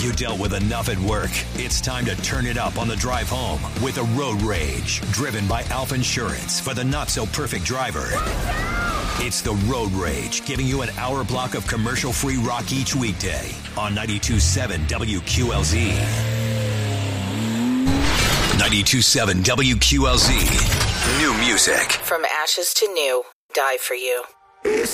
You dealt with enough at work. It's time to turn it up on the drive home with a Road Rage, driven by Alpha Insurance for the not-so-perfect driver. It's the Road Rage, giving you an hour block of commercial-free rock each weekday on 92.7 WQLZ. 92.7 WQLZ. New music. From ashes to new, die for you.